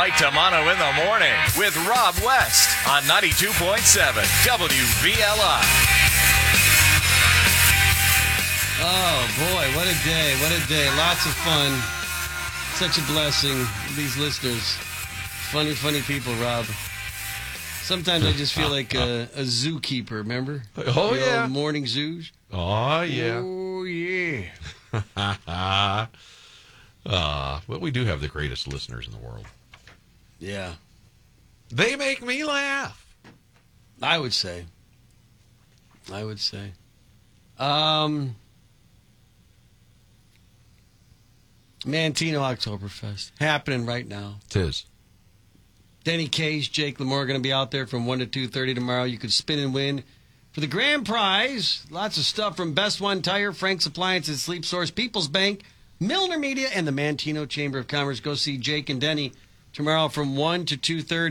Mike Tamano in the morning with Rob West on 92.7 WVLI. Oh, boy, what a day. What a day. Lots of fun. Such a blessing. These listeners. Funny, funny people, Rob. Sometimes I just feel like a zookeeper, remember? Oh, the yeah. old morning zoos. Oh, yeah. Oh, yeah. But we do have the greatest listeners in the world. Yeah. They make me laugh. I would say. Mantino Oktoberfest happening right now. 'Tis. Denny Case, Jake Lamore going to be out there from 1 to 2:30 tomorrow. You could spin and win for the grand prize. Lots of stuff from Best One Tire, Frank's Appliances, Sleep Source, People's Bank, Milner Media, and the Mantino Chamber of Commerce. Go see Jake and Denny tomorrow from 1 to 2:30.